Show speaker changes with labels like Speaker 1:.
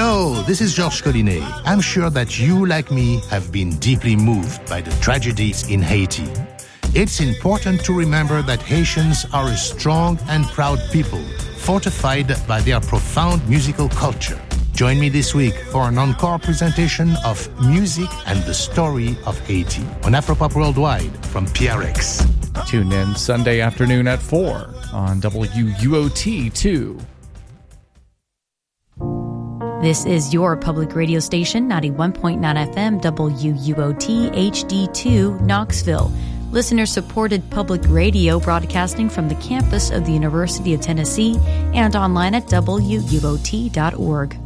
Speaker 1: Hello, this is Georges Collinet. I'm sure that you, like me, have been deeply moved by the tragedies in Haiti. It's important to remember that Haitians are a strong and proud people, fortified by their profound musical culture. Join me this week for an encore presentation of Music and the Story of Haiti on Afropop Worldwide from PRX.
Speaker 2: Tune in Sunday afternoon at 4 on WUOT2.
Speaker 3: This is your public radio station, 91.9 FM, WUOT HD2, Knoxville. Listener-supported public radio broadcasting from the campus of the University of Tennessee and online at WUOT.org.